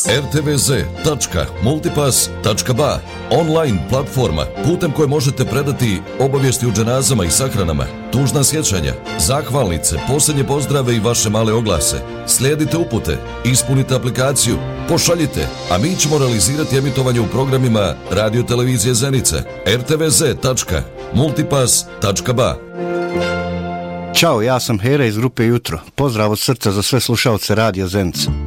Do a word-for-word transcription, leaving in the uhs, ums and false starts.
er te ve ze tačka multipass tačka ba, online platforma putem koje možete predati obavijesti u dženazama i sahranama, tužna sjećanja, zahvalnice, posljednje pozdrave i vaše male oglase. Slijedite upute, ispunite aplikaciju, pošaljite, a mi ćemo realizirati emitovanje u programima Radio Televizije Zenica. er te ve ze tačka multipass tačka ba. Ćao, ja sam Hera iz grupe Jutro. Pozdrav od srca za sve slušalce Radio Zenica.